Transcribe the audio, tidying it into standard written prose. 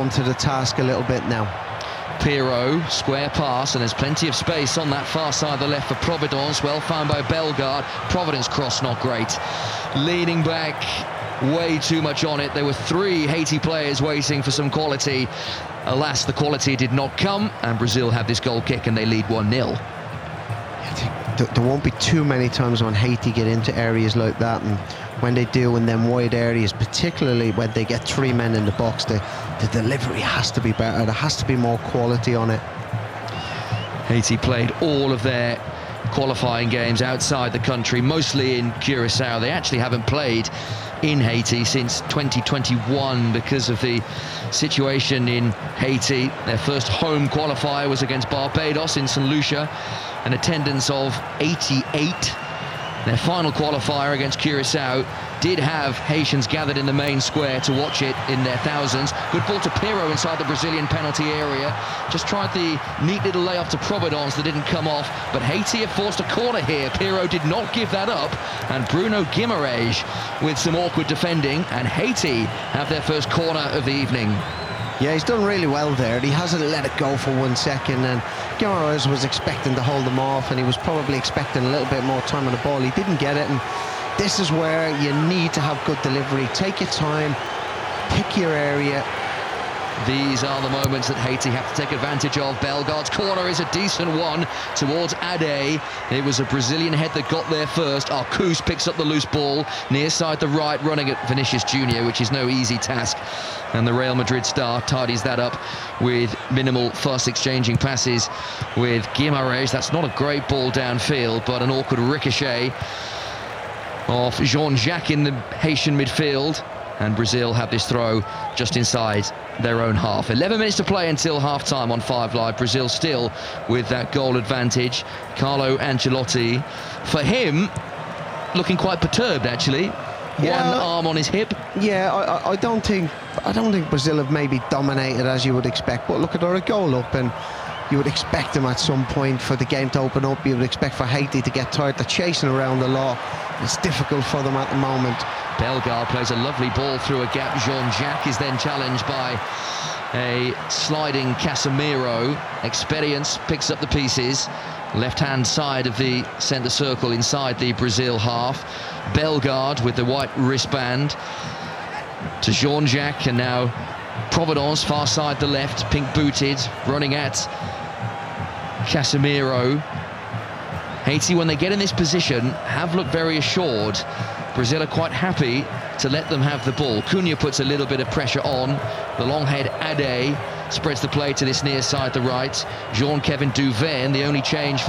onto the task a little bit now. Pirot, square pass, and there's plenty of space on that far side of the left for Providence. Well found by Bellegarde. Providence cross not great. Leaning back, way too much on it. There were 3 Haiti players waiting for some quality. Alas, the quality did not come, and Brazil have this goal kick and they lead 1-0. There won't be too many times when Haiti get into areas like that, and when they do in them wide areas, particularly when they get 3 men in the box, the delivery has to be better. There has to be more quality on it. Haiti played all of their qualifying games outside the country, mostly in Curacao. They actually haven't played in Haiti since 2021 because of the situation in Haiti. Their first home qualifier was against Barbados in St. Lucia, an attendance of 88. Their final qualifier against Curacao did have Haitians gathered in the main square to watch it in their thousands. Good ball to Pirot inside the Brazilian penalty area. Just tried the neat little layup to Providence that didn't come off, but Haiti have forced a corner here. Pirot did not give that up, and Bruno Guimaraes with some awkward defending, and Haiti have their first corner of the evening. Yeah, he's done really well there. He hasn't let it go for 1 second, and Guimaraes was expecting to hold him off, and he was probably expecting a little bit more time on the ball. He didn't get it, and this is where you need to have good delivery. Take your time, pick your area. These are the moments that Haiti have to take advantage of. Bellegarde's corner is a decent one towards Ade. It was a Brazilian head that got there first. Arcus picks up the loose ball near side the right, running at Vinicius Junior, which is no easy task. And the Real Madrid star tidies that up with minimal fuss, exchanging passes with Guimaraes. That's not a great ball downfield, but an awkward ricochet off Jean-Jacques in the Haitian midfield. And Brazil have this throw just inside their own half. 11 minutes to play until half-time on 5 Live. Brazil still with that goal advantage. Carlo Ancelotti, for him, looking quite perturbed, actually. Yeah, one arm on his hip. Yeah, I don't think Brazil have maybe dominated as you would expect. But look, they're a goal up, and you would expect them at some point for the game to open up. You would expect for Haiti to get tired. They're chasing around a lot. It's difficult for them at the moment. Bellegarde plays a lovely ball through a gap. Jean-Jacques is then challenged by a sliding Casemiro. Experience picks up the pieces. Left-hand side of the centre circle inside the Brazil half. Bellegarde with the white wristband to Jean-Jacques, and now Providence far side the left, pink-booted, running at Casemiro. Haiti, when they get in this position, have looked very assured. Brazil are quite happy to let them have the ball. Cunha puts a little bit of pressure on. The long head Ade spreads the play to this near side, the right. Jean-Kevin Duverne, the only change for